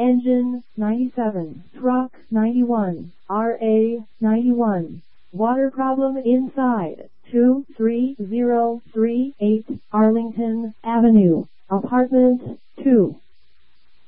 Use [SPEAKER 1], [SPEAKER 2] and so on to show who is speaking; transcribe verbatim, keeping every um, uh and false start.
[SPEAKER 1] Engine ninety-seven, Truck ninety-one, R A ninety-one. Water problem inside, two three zero three eight Arlington Avenue, Apartment two.